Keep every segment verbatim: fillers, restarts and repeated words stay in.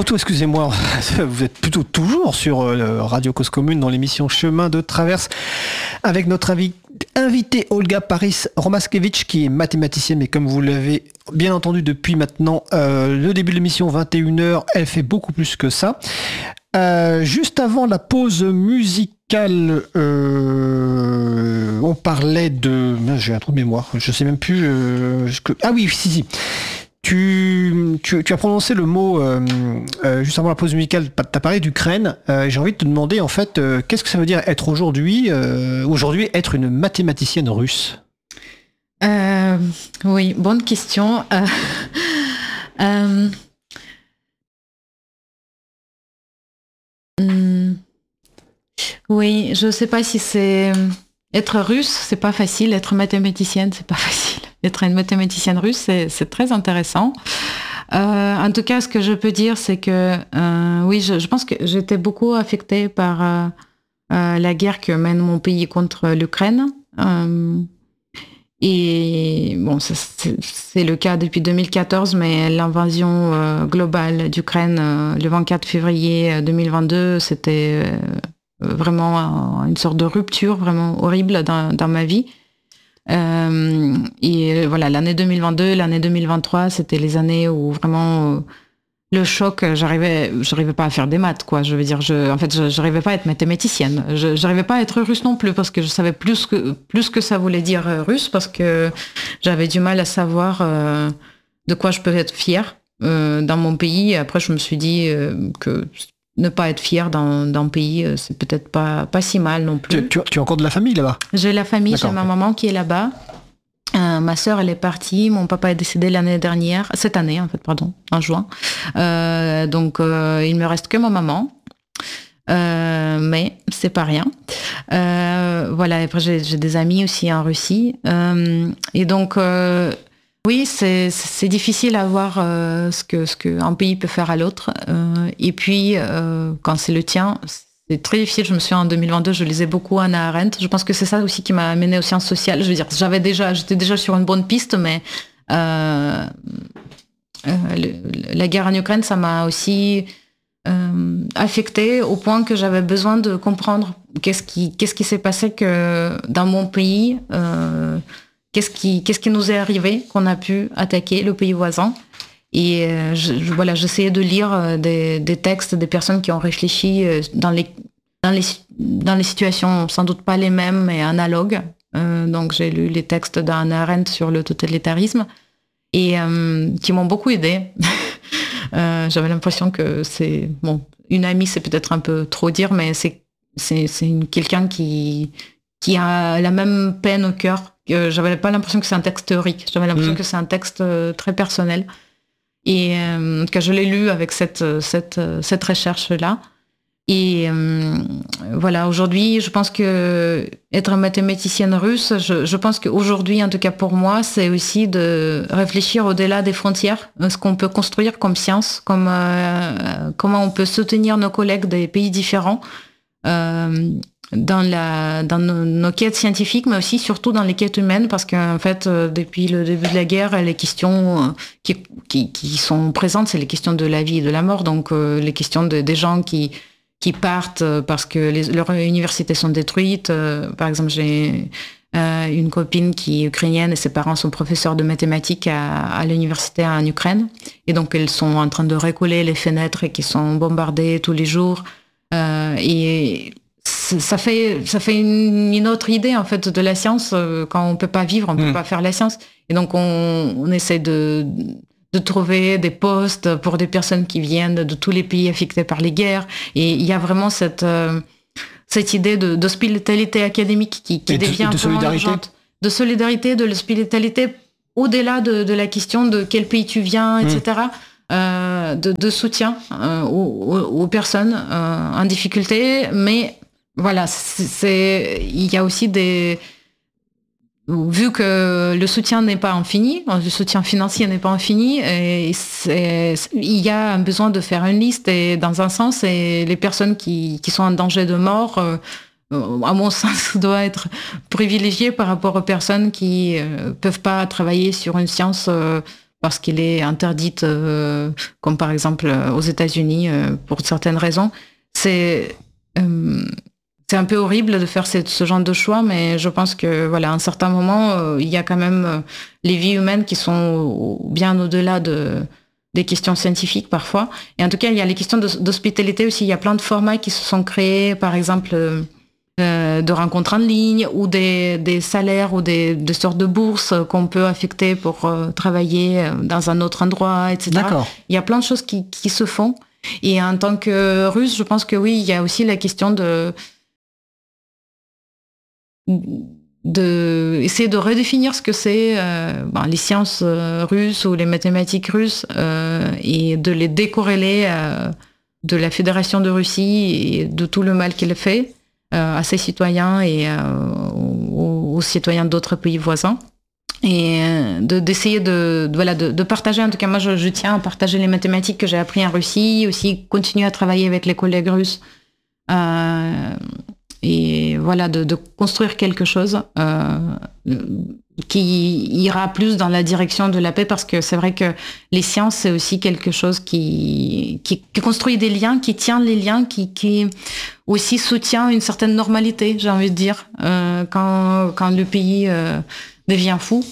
retour, excusez-moi, vous êtes plutôt toujours sur euh, Radio Cause Commune dans l'émission Chemin de Traverse avec notre avi- invitée Olga Paris Romaskevitch qui est mathématicienne, mais comme vous l'avez bien entendu depuis maintenant euh, le début de l'émission vingt et une heures, elle fait beaucoup plus que ça. Euh, juste avant la pause musicale, euh, on parlait de... J'ai un trou de mémoire, je sais même plus... Euh, que... Ah oui, si, si. Tu, tu, tu as prononcé le mot euh, euh, juste avant la pause musicale, tu as parlé d'Ukraine. Euh, j'ai envie de te demander en fait, euh, qu'est-ce que ça veut dire être aujourd'hui, euh, aujourd'hui être une mathématicienne russe? euh, Oui, bonne question. Euh, euh, hmm, oui, je ne sais pas si c'est... Être russe, c'est pas facile. Être mathématicienne, c'est pas facile. Être une mathématicienne russe, c'est, c'est très intéressant. Euh, en tout cas, ce que je peux dire, c'est que euh, oui, je, je pense que j'étais beaucoup affectée par euh, euh, la guerre que mène mon pays contre l'Ukraine. Euh, et bon, ça, c'est, c'est le cas depuis deux mille quatorze, mais l'invasion euh, globale d'Ukraine euh, le vingt-quatre février deux mille vingt-deux, c'était euh, vraiment une sorte de rupture vraiment horrible dans, dans ma vie. Euh, et voilà, l'année deux mille vingt-deux, l'année deux mille vingt-trois, c'était les années où vraiment euh, le choc, j'arrivais, j'arrivais pas à faire des maths, quoi. Je veux dire, je, en fait, je, j'arrivais pas à être mathématicienne. Je, j'arrivais pas à être russe non plus parce que je savais plus que plus que ça voulait dire euh, russe, parce que j'avais du mal à savoir euh, de quoi je peux être fière euh, dans mon pays. Après, je me suis dit euh, que ne pas être fière d'un, d'un pays, euh, c'est peut-être pas pas si mal non plus. Tu, tu, tu as encore de la famille là-bas? J'ai la famille, D'accord, j'ai ma ok. maman qui est là-bas. Euh, ma sœur, elle est partie. Mon papa est décédé l'année dernière, cette année en fait, pardon, en juin. Euh, donc euh, il me reste que ma maman. Euh, mais c'est pas rien. Euh, voilà. Après j'ai, j'ai des amis aussi en Russie. Euh, et donc euh, oui, c'est, c'est difficile à voir euh, ce que ce qu'un pays peut faire à l'autre. Euh, et puis euh, quand c'est le tien, c'est très difficile. Je me souviens en deux mille vingt-deux, je lisais beaucoup Hannah Arendt. Je pense que c'est ça aussi qui m'a amenée aux sciences sociales. Je veux dire, j'avais déjà, j'étais déjà sur une bonne piste, mais euh, euh, le, la guerre en Ukraine, ça m'a aussi euh, affectée au point que j'avais besoin de comprendre qu'est-ce qui, qu'est-ce qui s'est passé que dans mon pays, euh, qu'est-ce qui, qu'est-ce qui nous est arrivé, qu'on a pu attaquer le pays voisin. Et euh, je, je, voilà, j'essayais de lire euh, des, des textes des personnes qui ont réfléchi euh, dans, les, dans, les, dans les situations sans doute pas les mêmes, mais analogues. Euh, donc j'ai lu les textes d'Hannah Arendt sur le totalitarisme et euh, qui m'ont beaucoup aidée. euh, j'avais l'impression que c'est... Bon, une amie, c'est peut-être un peu trop dire, mais c'est, c'est, c'est une, quelqu'un qui, qui a la même peine au cœur. Que j'avais pas l'impression que c'est un texte théorique. J'avais l'impression mmh. que c'est un texte euh, très personnel. Et euh, que je l'ai lu avec cette, cette, cette recherche-là. Et euh, voilà, aujourd'hui, je pense que être mathématicienne russe, je, je pense qu'aujourd'hui, en tout cas pour moi, c'est aussi de réfléchir au-delà des frontières, ce qu'on peut construire comme science, comme, euh, comment on peut soutenir nos collègues des pays différents euh, dans, la, dans nos, nos quêtes scientifiques, mais aussi surtout dans les quêtes humaines, parce qu'en fait, euh, depuis le début de la guerre, les questions euh, qui, qui, qui sont présentes, c'est les questions de la vie et de la mort, donc euh, les questions de, des gens qui, qui partent parce que les, leurs universités sont détruites. Euh, par exemple, j'ai euh, une copine qui est ukrainienne et ses parents sont professeurs de mathématiques à, à l'université en Ukraine, et donc elles sont en train de recoller les fenêtres qui sont bombardées tous les jours. Euh, et ça fait, ça fait une, une autre idée en fait de la science. Quand on peut pas vivre, on peut mmh. pas faire la science. Et donc on, on essaie de, de trouver des postes pour des personnes qui viennent de tous les pays affectés par les guerres. Et il y a vraiment cette, euh, cette idée de, d'hospitalité académique qui, qui devient de, de vraiment urgente. De solidarité, de l'hospitalité au-delà de, de la question de quel pays tu viens, et cetera. Mmh. Euh, de, de soutien euh, aux, aux personnes euh, en difficulté, mais voilà, c'est, c'est, il y a aussi des... Vu que le soutien n'est pas infini, le soutien financier n'est pas infini, et c'est, il y a un besoin de faire une liste, et dans un sens, et les personnes qui, qui sont en danger de mort, euh, à mon sens, doivent être privilégiées par rapport aux personnes qui ne euh, peuvent pas travailler sur une science euh, parce qu'elle est interdite, euh, comme par exemple aux États-Unis, euh, pour certaines raisons. C'est, euh, c'est un peu horrible de faire ce, ce genre de choix, mais je pense que voilà, à un certain moment, euh, il y a quand même euh, les vies humaines qui sont bien au-delà de des questions scientifiques parfois. Et en tout cas, il y a les questions d'hospitalité aussi. Il y a plein de formats qui se sont créés, par exemple, euh, de rencontres en ligne ou des, des salaires ou des, des sortes de bourses qu'on peut affecter pour euh, travailler dans un autre endroit, et cetera. D'accord. Il y a plein de choses qui, qui se font. Et en tant que Russe, je pense que oui, il y a aussi la question de... de essayer de redéfinir ce que c'est euh, ben, les sciences euh, russes ou les mathématiques russes euh, et de les décorréler euh, de la Fédération de Russie et de tout le mal qu'elle fait euh, à ses citoyens et euh, aux, aux citoyens d'autres pays voisins. Et de, d'essayer de, de, voilà, de, de partager, en tout cas moi je, je tiens à partager les mathématiques que j'ai appris en Russie, aussi continuer à travailler avec les collègues russes euh, et voilà, de, de construire quelque chose euh, qui ira plus dans la direction de la paix, parce que c'est vrai que les sciences, c'est aussi quelque chose qui, qui, qui construit des liens, qui tient les liens, qui, qui aussi soutient une certaine normalité, j'ai envie de dire, euh, quand, quand le pays euh, devient fou.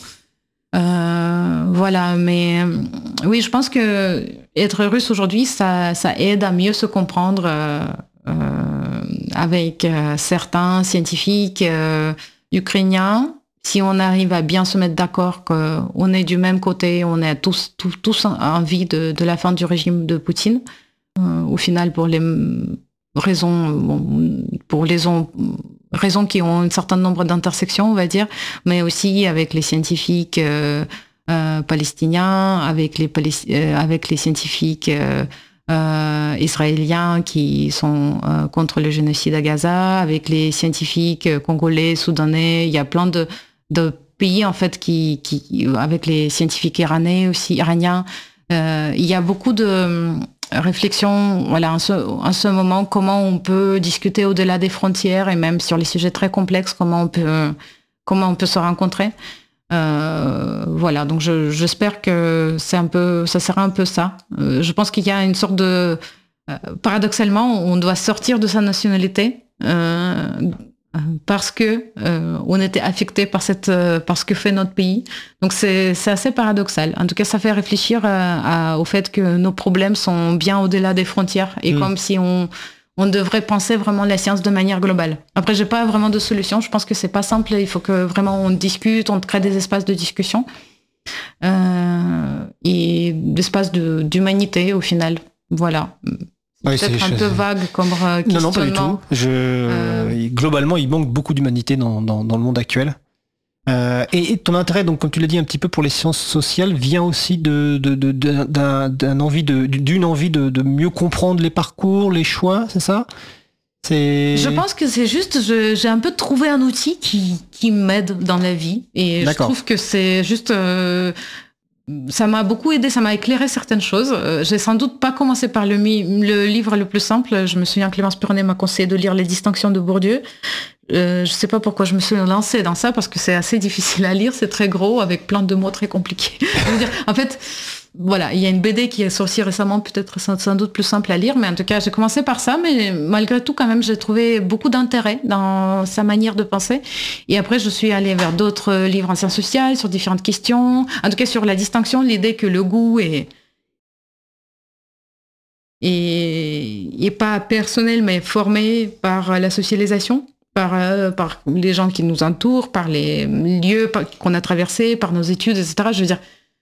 Euh, voilà, mais euh, oui, je pense que être russe aujourd'hui, ça, ça aide à mieux se comprendre euh, euh, avec euh, certains scientifiques euh, ukrainiens. Si on arrive à bien se mettre d'accord qu'on est du même côté, on est tous, tous, tous envie de, de la fin du régime de Poutine, euh, au final pour les raisons, bon, pour les raisons qui ont un certain nombre d'intersections, on va dire, mais aussi avec les scientifiques euh, euh, palestiniens, avec les, Palest- euh, avec les scientifiques euh, euh, israéliens qui sont euh, contre le génocide à Gaza, avec les scientifiques congolais, soudanais. Il y a plein de, de pays en fait qui, qui, avec les scientifiques iraniens aussi, iraniens. Euh, il y a beaucoup de réflexion, voilà, en ce, en ce moment, comment on peut discuter au-delà des frontières et même sur les sujets très complexes, comment on peut, comment on peut se rencontrer. Euh, voilà, donc je, j'espère que c'est un peu, ça sera un peu ça. Euh, je pense qu'il y a une sorte de, euh, paradoxalement, on doit sortir de sa nationalité. Euh, parce que euh, on était affecté par cette euh, par ce que fait notre pays. Donc c'est c'est assez paradoxal. En tout cas, ça fait réfléchir à, à, au fait que nos problèmes sont bien au-delà des frontières et mmh. comme si on on devrait penser vraiment la science de manière globale. Après, j'ai pas vraiment de solution. Je pense que c'est pas simple. Il faut que vraiment on discute, on crée des espaces de discussion euh, et des espaces de d'humanité au final. Voilà. Oui, peut-être c'est, un je... peu vague comme euh, questionnement. Non, non, pas du tout. Je... Euh... Globalement, il manque beaucoup d'humanité dans, dans, dans le monde actuel. Euh, et, et ton intérêt, donc, comme tu l'as dit un petit peu pour les sciences sociales, vient aussi de, de, de, de, d'un, d'un envie de, d'une envie de, de mieux comprendre les parcours, les choix, c'est ça ? C'est... Je pense que c'est juste, je, j'ai un peu trouvé un outil qui, qui m'aide dans la vie. Et D'accord. je trouve que c'est juste... Euh, ça m'a beaucoup aidé, ça m'a éclairé certaines choses. Euh, j'ai sans doute pas commencé par le, le livre le plus simple. Je me souviens, Clémence Perronnet m'a conseillé de lire Les Distinctions de Bourdieu. Euh, je sais pas pourquoi je me suis lancée dans ça, parce que c'est assez difficile à lire, c'est très gros, avec plein de mots très compliqués. Je veux dire, en fait, voilà, il y a une B D qui est sortie récemment, peut-être sans doute plus simple à lire, mais en tout cas, j'ai commencé par ça, mais malgré tout, quand même, j'ai trouvé beaucoup d'intérêt dans sa manière de penser. Et après, je suis allée vers d'autres livres en sciences sociales, sur différentes questions. En tout cas, sur la distinction, l'idée que le goût est, est, est pas personnel, mais formé par la socialisation. Par, euh, par les gens qui nous entourent, par les lieux par, qu'on a traversés, par nos études, et cetera. Je veux dire,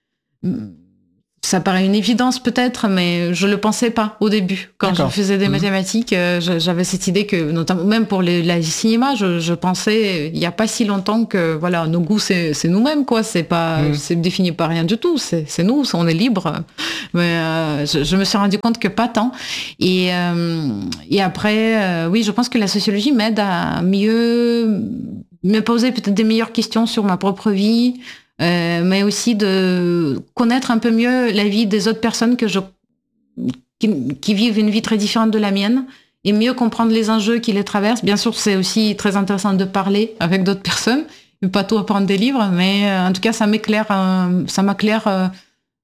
ça paraît une évidence peut-être, mais je le pensais pas au début. Quand D'accord. je faisais des mmh. mathématiques, euh, j'avais cette idée que, notamment même pour les, la cinéma, je, je pensais il y a pas si longtemps que voilà, nos goûts c'est, c'est nous-mêmes quoi, c'est pas, mmh. c'est défini par rien du tout, c'est, c'est nous, on est libre. Mais euh, je, je me suis rendu compte que pas tant. Et euh, et après, euh, oui, je pense que la sociologie m'aide à mieux me poser peut-être des meilleures questions sur ma propre vie. Euh, mais aussi de connaître un peu mieux la vie des autres personnes que je, qui, qui vivent une vie très différente de la mienne et mieux comprendre les enjeux qui les traversent. Bien sûr, c'est aussi très intéressant de parler avec d'autres personnes, pas tout apprendre des livres, mais euh, en tout cas, ça m'éclaire, euh, ça m'éclaire euh,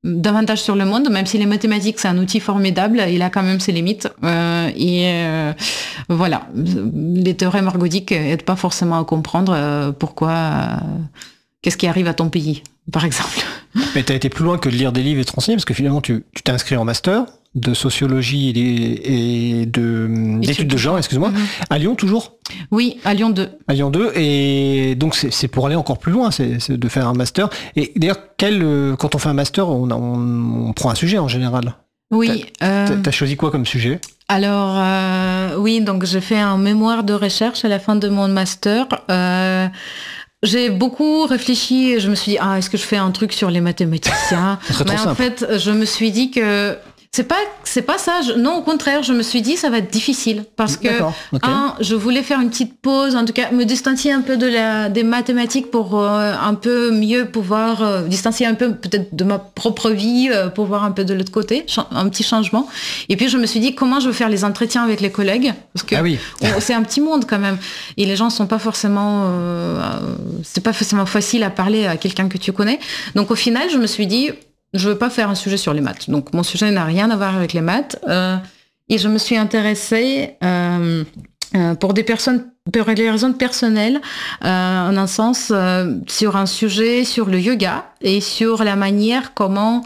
davantage sur le monde, même si les mathématiques c'est un outil formidable, il a quand même ses limites. Euh, et euh, voilà, les théorèmes ergodiques n'aident pas forcément à comprendre euh, pourquoi, euh, qu'est-ce qui arrive à ton pays, par exemple. Mais tu as été plus loin que de lire des livres et de te renseigner, parce que finalement tu, tu t'es inscrit en master de sociologie et, et de, d'études de genre, excuse-moi, mm-hmm. à Lyon toujours ? Oui, à Lyon deux. À Lyon deux, et donc c'est, c'est pour aller encore plus loin, c'est, c'est de faire un master. Et d'ailleurs, quel, quand on fait un master, on, on, on prend un sujet en général. Oui. T'as, euh... t'as choisi quoi comme sujet ? Alors, euh, oui, donc j'ai fait un mémoire de recherche à la fin de mon master. Euh, J'ai beaucoup réfléchi et je me suis dit, ah, est-ce que je fais un truc sur les mathématiciens ? Mais en fait, je me suis dit que c'est pas, c'est pas ça. Je, non, au contraire, je me suis dit, ça va être difficile. Parce que, okay. un, je voulais faire une petite pause, en tout cas, me distancier un peu de la, des mathématiques pour euh, un peu mieux pouvoir, euh, distancier un peu peut-être de ma propre vie, euh, pour voir un peu de l'autre côté, un petit changement. Et puis, je me suis dit, comment je veux faire les entretiens avec les collègues ? Parce que ah oui. on, c'est un petit monde quand même. Et les gens sont pas forcément, euh, c'est pas forcément facile à parler à quelqu'un que tu connais. Donc, au final, je me suis dit, je veux pas faire un sujet sur les maths. Donc, mon sujet n'a rien à voir avec les maths. Euh, et je me suis intéressée euh, euh, pour des personnes, pour des raisons personnelles, euh, en un sens, euh, sur un sujet sur le yoga et sur la manière comment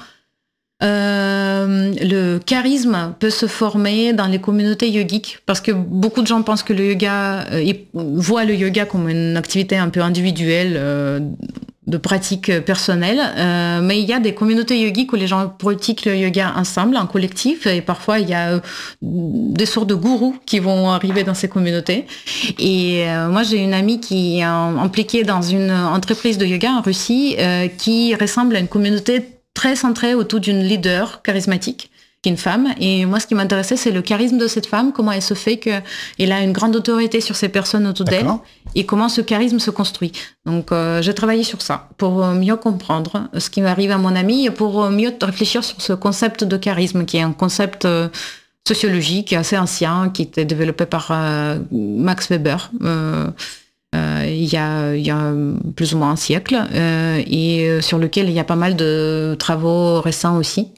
euh, le charisme peut se former dans les communautés yogiques. Parce que beaucoup de gens pensent que le yoga, euh, ils voient le yoga comme une activité un peu individuelle, euh, de pratique personnelle, euh, mais il y a des communautés yogiques où les gens pratiquent le yoga ensemble, en collectif, et parfois il y a euh, des sortes de gourous qui vont arriver dans ces communautés. Et euh, moi j'ai une amie qui est impliquée dans une entreprise de yoga en Russie euh, qui ressemble à une communauté très centrée autour d'une leader charismatique, qui est une femme. Et moi, ce qui m'intéressait, c'est le charisme de cette femme, comment elle se fait qu'elle a une grande autorité sur ces personnes autour d'elle, et comment ce charisme se construit. Donc, euh, j'ai travaillé sur ça, pour mieux comprendre ce qui m'arrive à mon amie, et pour mieux réfléchir sur ce concept de charisme, qui est un concept euh, sociologique assez ancien, qui était développé par euh, Max Weber, euh, euh, il, y a, il y a plus ou moins un siècle, euh, et sur lequel il y a pas mal de travaux récents aussi.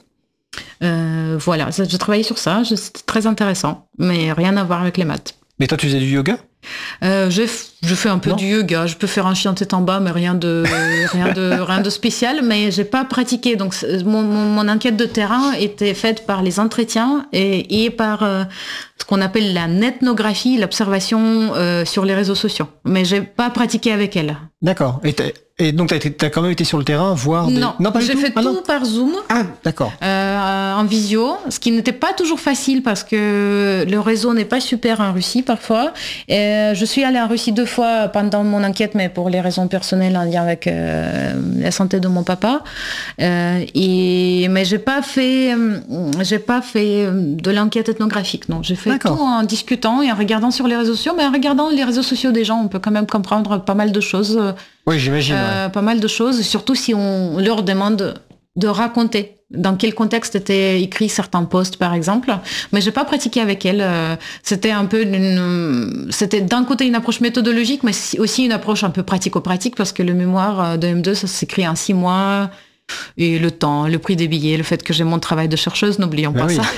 Euh, voilà, j'ai travaillé sur ça, c'était très intéressant, mais rien à voir avec les maths. Mais toi, tu faisais du yoga ? euh, je, je fais un peu non. du yoga, je peux faire un chien tête en bas, mais rien de, rien de, rien de spécial, mais j'ai pas pratiqué. Donc, mon, mon, mon enquête de terrain était faite par les entretiens et, et par euh, ce qu'on appelle la netnographie, l'observation euh, sur les réseaux sociaux. Mais j'ai pas pratiqué avec elle. D'accord. Et, et donc, tu as quand même été sur le terrain voir des... Non, non pas j'ai tout fait ah, tout non. par Zoom. Ah, d'accord. Euh, en visio, ce qui n'était pas toujours facile parce que le réseau n'est pas super en Russie parfois. Et je suis allée en Russie deux fois pendant mon enquête, mais pour les raisons personnelles en lien avec euh, la santé de mon papa. Euh, et mais j'ai pas fait, j'ai pas fait de l'enquête ethnographique. Non, j'ai fait d'accord. tout en discutant et en regardant sur les réseaux sociaux, mais en regardant les réseaux sociaux des gens, on peut quand même comprendre pas mal de choses. Oui, j'imagine. Euh, ouais. Pas mal de choses, surtout si on leur demande de raconter dans quel contexte étaient écrits certains posts, par exemple. Mais j'ai pas pratiqué avec elle. C'était un peu une, c'était d'un côté une approche méthodologique, mais aussi une approche un peu pratico-pratique, parce que le mémoire de M deux, ça s'écrit en six mois. Et le temps, le prix des billets, le fait que j'ai mon travail de chercheuse, n'oublions ben pas oui. ça.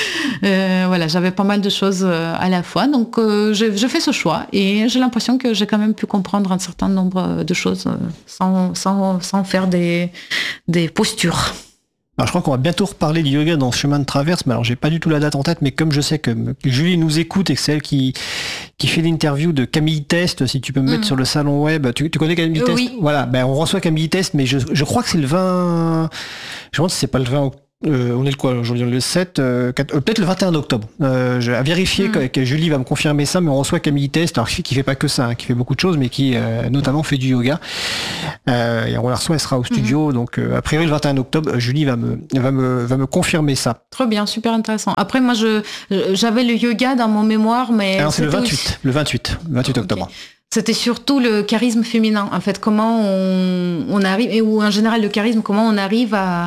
euh, voilà, j'avais pas mal de choses à la fois. Donc, euh, je, je fais ce choix et j'ai l'impression que j'ai quand même pu comprendre un certain nombre de choses sans, sans, sans faire des, des postures. Alors, je crois qu'on va bientôt reparler du yoga dans Chemin de Traverse, mais alors j'ai pas du tout la date en tête, mais comme je sais que Julie nous écoute et que c'est elle qui, qui fait l'interview de Camille Test, si tu peux me mettre mmh. sur le salon web, tu, tu connais Camille Test ? Oui. Voilà, ben on reçoit Camille Test, mais je, je crois que c'est le vingt, je me demande si c'est pas le vingt octobre. Euh, on est le quoi aujourd'hui, le sept, euh, quatre, euh, peut-être le vingt et un octobre. Euh, je, à vérifier mmh. que, que Julie va me confirmer ça, mais on reçoit Camille Test, alors qui fait pas que ça, hein, qui fait beaucoup de choses, mais qui euh, notamment fait du yoga. Euh, et on la reçoit, elle sera au studio, mmh. donc euh, a priori le vingt et un octobre, Julie va me va me va me confirmer ça. Très bien, super intéressant. Après moi je j'avais le yoga dans mon mémoire, mais alors c'est le vingt-huit, aussi... le vingt-huit, vingt-huit octobre. Okay. C'était surtout le charisme féminin, en fait, comment on, on arrive, et ou en général le charisme, comment on arrive à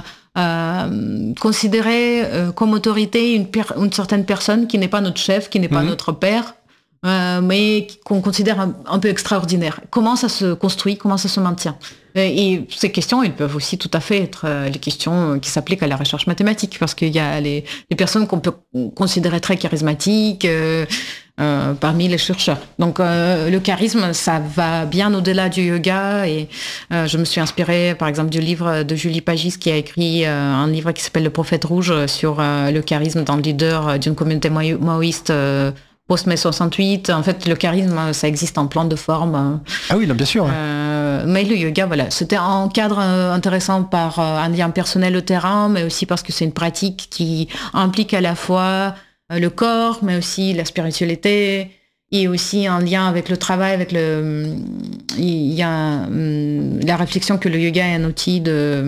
à considérer euh, comme autorité une, per- une certaine personne qui n'est pas notre chef, qui n'est pas mmh. notre père, euh, mais qu'on considère un, un peu extraordinaires. Comment ça se construit, comment ça se maintient? Et ces questions, elles peuvent aussi tout à fait être les questions qui s'appliquent à la recherche mathématique, parce qu'il y a les, les personnes qu'on peut considérer très charismatiques euh, euh, parmi les chercheurs. Donc euh, le charisme, ça va bien au-delà du yoga. Et euh, je me suis inspirée, par exemple, du livre de Julie Pagis, qui a écrit euh, un livre qui s'appelle Le Prophète Rouge sur euh, le charisme dans le leader d'une communauté maoïste euh, post-mai soixante-huit. En fait, le charisme, ça existe en plein de formes. Ah oui, non, bien sûr. Euh, mais le yoga, voilà, c'était un cadre intéressant par un lien personnel au terrain, mais aussi parce que c'est une pratique qui implique à la fois le corps, mais aussi la spiritualité, et aussi un lien avec le travail, avec le... Il y a la réflexion que le yoga est un outil de...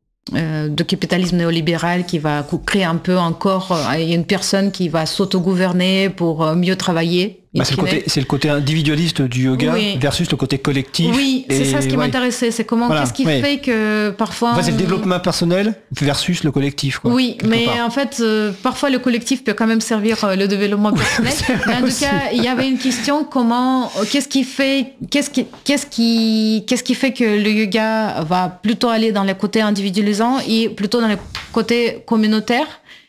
de capitalisme néolibéral qui va créer un peu un corps, il y a une personne qui va s'autogouverner pour mieux travailler. Bah, c'est, le côté, c'est le côté individualiste du yoga oui. versus le côté collectif. Oui, c'est ça ce qui ouais. m'intéressait, c'est comment, voilà, qu'est-ce qui ouais. fait que parfois... Enfin, c'est le développement personnel versus le collectif. Quoi, oui, mais part. en fait, euh, parfois le collectif peut quand même servir euh, le développement personnel. Mais en tout cas, il y avait une question, comment, qu'est-ce qui fait, qu'est-ce qui, qu'est-ce qui, qu'est-ce qui fait que le yoga va plutôt aller dans le côté individualisant et plutôt dans le côté communautaire,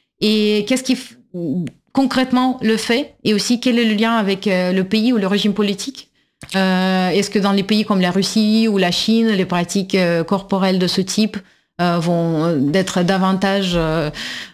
et qu'est-ce qui... concrètement le fait, et aussi quel est le lien avec euh, le pays ou le régime politique. Euh, est-ce que dans les pays comme la Russie ou la Chine, les pratiques euh, corporelles de ce type euh, vont être davantage euh,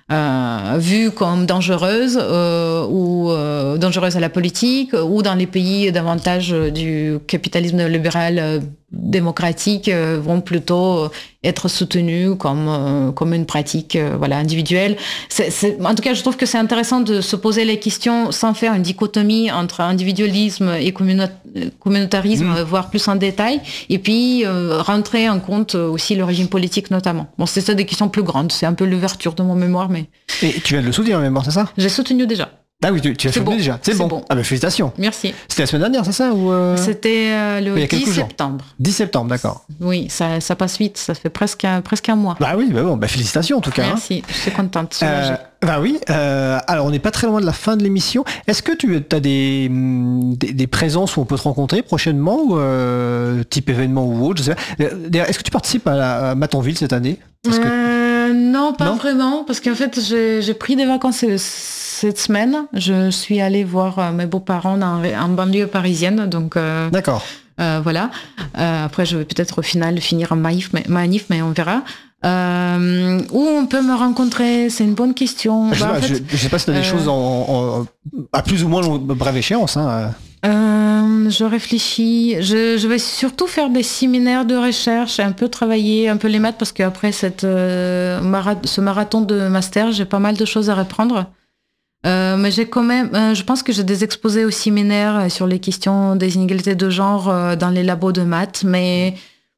euh, vues comme dangereuses euh, ou euh, dangereuses à la politique, ou dans les pays davantage du capitalisme libéral euh, démocratique euh, vont plutôt être soutenus comme euh, comme une pratique euh, voilà individuelle. C'est, c'est, en tout cas, je trouve que c'est intéressant de se poser les questions sans faire une dichotomie entre individualisme et communauta- communautarisme, mmh. voire plus en détail, et puis euh, rentrer en compte aussi le régime politique notamment. Bon, c'est ça des questions plus grandes. C'est un peu l'ouverture de mon mémoire, mais. Et tu viens de le soutenir en mémoire, c'est ça? J'ai soutenu déjà. Ah oui, tu, tu as soutenu bon. déjà. C'est, c'est bon. bon. Ah ben félicitations. Merci. C'était la semaine dernière, c'est ça ou euh... C'était euh, le oui, dix septembre. dix septembre, d'accord. Oui, ça, ça passe vite, ça fait presque un, presque un mois. Bah oui, bah bon, bah félicitations en tout cas. Merci, hein. Je suis contente. Euh, bah oui, euh, alors on n'est pas très loin de la fin de l'émission. Est-ce que tu as des, des, des présences où on peut te rencontrer prochainement, ou euh, type événement ou autre, je sais pas. D'ailleurs, est-ce que tu participes à, la, à Matonville cette année? Est-ce que... euh, Non, pas non vraiment, parce qu'en fait j'ai, j'ai pris des vacances cette semaine. Je suis allée voir mes beaux-parents en, en banlieue parisienne, donc. Euh, D'accord. Euh, voilà. Euh, après, je vais peut-être au final finir en manif, mais, manif, mais on verra. Euh, où on peut me rencontrer? C'est une bonne question. Je, bah, sais, pas, fait, je, je sais pas si tu as des euh, choses en, en, à plus ou moins brève échéance. Hein. Euh, je réfléchis. Je, je vais surtout faire des séminaires de recherche, un peu travailler un peu les maths, parce qu'après cette, euh, mara- ce marathon de master, j'ai pas mal de choses à reprendre. Euh, mais j'ai quand même, euh, je pense que j'ai des exposés au séminaire sur les questions des inégalités de genre euh, dans les labos de maths, mais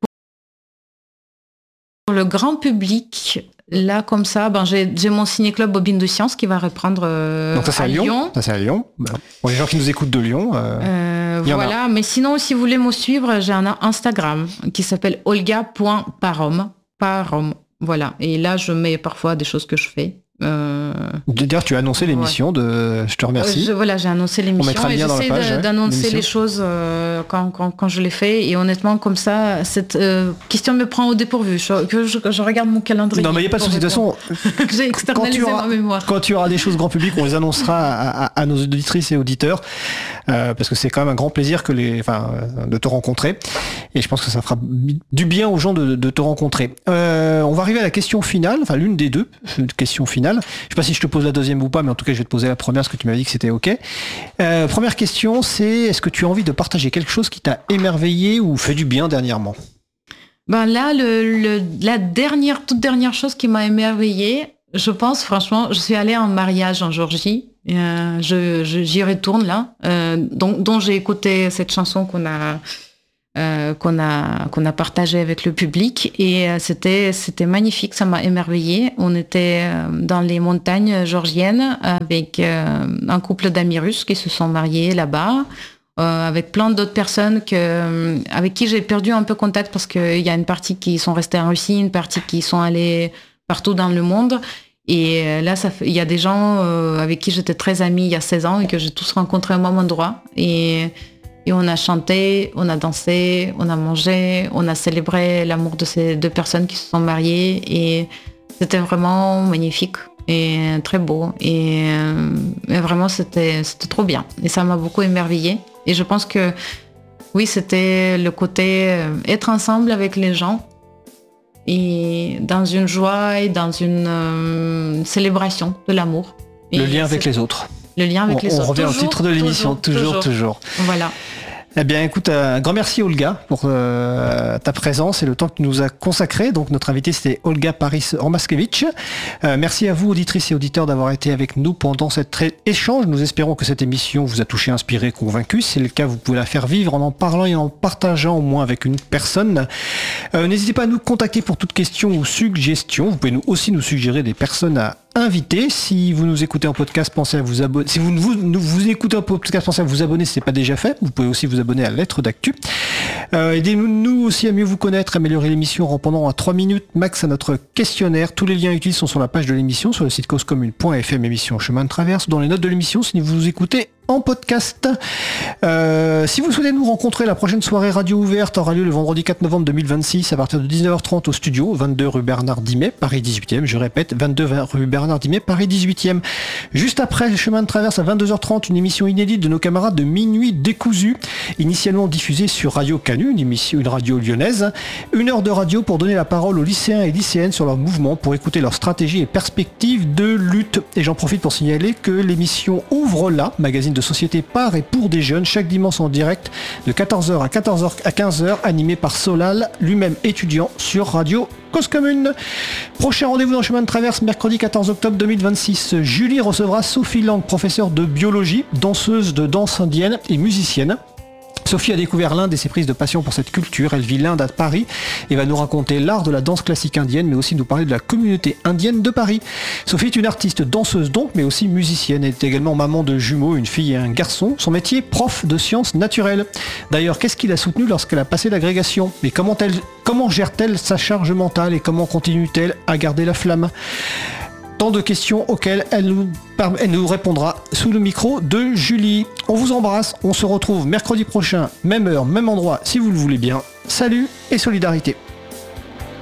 pour le grand public, là comme ça, ben j'ai, j'ai mon ciné-club Bobine de Sciences qui va reprendre euh, Donc ça, c'est à, à Lyon. Lyon. Ça c'est à Lyon. Pour les gens qui nous écoutent de Lyon. Euh, euh, voilà, mais sinon si vous voulez me suivre, j'ai un Instagram qui s'appelle olga point parom, parom, voilà. Et là je mets parfois des choses que je fais. Euh... D'ailleurs, tu as annoncé l'émission, ouais. de... je te remercie. Je, voilà, j'ai annoncé l'émission. On mettra le lien et dans la page, de, ouais, d'annoncer l'émission. les choses euh, quand, quand, quand je les fais. Et honnêtement, comme ça, cette euh, question me prend au dépourvu. Je, que je, je regarde mon calendrier. Non, mais il n'y a pas de souci. De toute façon, j'ai externalisé auras, ma mémoire. Quand tu auras des choses grand public, on les annoncera à, à, à nos auditrices et auditeurs. Euh, parce que c'est quand même un grand plaisir que les, enfin, de te rencontrer. Et je pense que ça fera du bien aux gens de, de te rencontrer. Euh, on va arriver à la question finale, enfin l'une des deux questions finales. Je sais pas si je te pose la deuxième ou pas, mais en tout cas je vais te poser la première parce que tu m'as dit que c'était ok. Euh, première question, c'est est-ce que tu as envie de partager quelque chose qui t'a émerveillé ou fait du bien dernièrement? Ben là, le, le, la dernière, toute dernière chose qui m'a émerveillée, je pense franchement, je suis allée en mariage en Géorgie. Euh, je, je, j'y retourne là, euh, dont, dont j'ai écouté cette chanson qu'on a, euh, qu'on a, qu'on a partagée avec le public, et euh, c'était, c'était magnifique, ça m'a émerveillée. On était euh, dans les montagnes géorgiennes avec euh, un couple d'amis russes qui se sont mariés là-bas, euh, avec plein d'autres personnes que, avec qui j'ai perdu un peu contact parce qu'il y a une partie qui sont restées en Russie, une partie qui sont allées partout dans le monde. Et là, ça fait, il y a des gens euh, avec qui j'étais très amie il y a seize ans et que j'ai tous rencontrés au même endroit. Et, et on a chanté, on a dansé, on a mangé, on a célébré l'amour de ces deux personnes qui se sont mariées. Et c'était vraiment magnifique et très beau. Et, euh, et vraiment, c'était, c'était trop bien. Et ça m'a beaucoup émerveillée. Et je pense que, oui, c'était le côté euh, être ensemble avec les gens. Et dans une joie et dans une euh, célébration de l'amour. Le et lien avec les autres. Le lien avec on, les on autres. On revient toujours, au titre de l'émission, toujours, toujours, toujours. toujours. Voilà. Eh bien, écoute, un grand merci Olga pour euh, ta présence et le temps que tu nous as consacré. Donc, notre invité, c'était Olga Paris-Romaskevitch. Euh, merci à vous, auditrices et auditeurs, d'avoir été avec nous pendant cet échange. Nous espérons que cette émission vous a touché, inspiré, convaincu. Si c'est le cas, vous pouvez la faire vivre en en parlant et en partageant au moins avec une personne. Euh, n'hésitez pas à nous contacter pour toute question ou suggestion. Vous pouvez nous aussi nous suggérer des personnes à invité. Si vous nous écoutez en podcast, pensez à vous abonner. Si vous ne vous, vous écoutez en podcast, pensez à vous abonner si ce n'est pas déjà fait. Vous pouvez aussi vous abonner à Lettres d'Actu. Euh, aidez-nous aussi à mieux vous connaître, améliorer l'émission en répondant à trois minutes max à notre questionnaire. Tous les liens utiles sont sur la page de l'émission, sur le site causecommune point f m, émission Chemin de Traverse, dans les notes de l'émission si vous nous écoutez en podcast. Euh, si vous souhaitez nous rencontrer, la prochaine soirée radio ouverte aura lieu le vendredi quatre novembre deux mille vingt-six à partir de dix-neuf heures trente au studio, vingt-deux rue Bernard Dimet, Paris dix-huitième. Je répète, vingt-deux rue Bernard Dimet, Paris dix-huitième. Juste après Chemin de Traverse à vingt-deux heures trente, une émission inédite de nos camarades de Minuit Décousu, initialement diffusée sur Radio Canu, une émission, une radio lyonnaise. Une heure de radio pour donner la parole aux lycéens et lycéennes sur leur mouvement, pour écouter leurs stratégies et perspectives de lutte. Et j'en profite pour signaler que l'émission Ouvre là, magazine de société par et pour des jeunes, chaque dimanche en direct de quatorze heures à quatorze heures à quinze heures, animé par Solal, lui-même étudiant sur Radio Cause Commune. Prochain rendez-vous dans Chemin de Traverse, mercredi quatorze octobre deux mille vingt-six. Julie recevra Sophie Lang, professeure de biologie, danseuse de danse indienne et musicienne. Sophie a découvert l'Inde et ses prises de passion pour cette culture. Elle vit l'Inde à Paris et va nous raconter l'art de la danse classique indienne, mais aussi nous parler de la communauté indienne de Paris. Sophie est une artiste danseuse donc, mais aussi musicienne. Elle est également maman de jumeaux, une fille et un garçon. Son métier, prof de sciences naturelles. D'ailleurs, qu'est-ce qui l'a soutenue lorsqu'elle a passé l'agrégation ? Mais comment, elle, comment gère-t-elle sa charge mentale et comment continue-t-elle à garder la flamme ? Tant de questions auxquelles elle nous, elle nous répondra sous le micro de Julie. On vous embrasse, on se retrouve mercredi prochain, même heure, même endroit, si vous le voulez bien. Salut et solidarité.